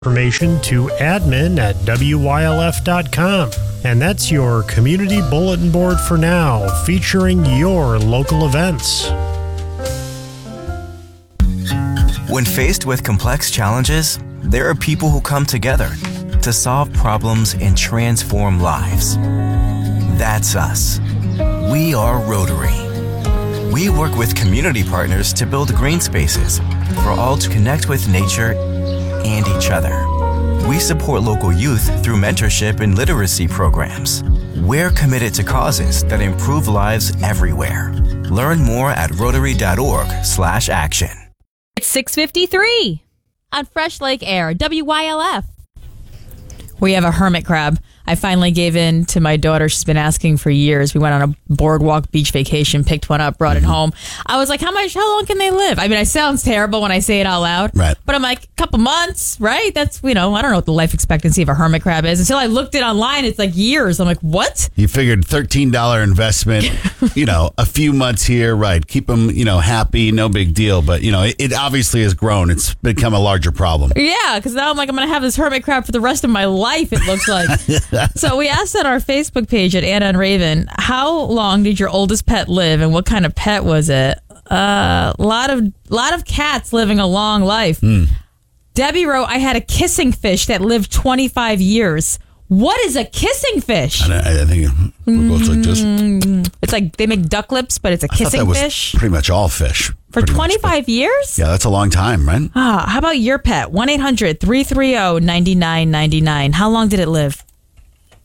Information to admin@wylf.com. And that's your community bulletin board for now, featuring your local events. When faced with complex challenges, there are people who come together to solve problems and transform lives. That's us. We are Rotary. We work with community partners to build green spaces for all to connect with nature and each other. We support local youth through mentorship and literacy programs. We're committed to causes that improve lives everywhere. Learn more at rotary.org/action. It's 6:53 on Fresh Lake Air, WYLF. We have a hermit crab. I finally gave in to my daughter. She's been asking for years. We went on a boardwalk beach vacation, picked one up, brought it home. I was like, how long can they live? I mean, it sounds terrible when I say it out loud. Right. But I'm like, a couple months, right? That's, I don't know what the life expectancy of a hermit crab is. Until I looked it online, it's like years. I'm like, what? You figured $13 investment, a few months here, right? Keep them, happy, no big deal. But, it obviously has grown. It's become a larger problem. Yeah, because now I'm like, I'm going to have this hermit crab for the rest of my life, it looks like. So we asked on our Facebook page at Anna and Raven, how long did your oldest pet live and what kind of pet was it? A lot of cats living a long life. Debbie wrote, I had a kissing fish that lived 25 years. What is a kissing fish? I think we're both like this. It's like they make duck lips, but it's a kissing fish. Pretty much all fish. For 25 years? Yeah, that's a long time, right? How about your pet? 1-800-330-9999. How long did it live?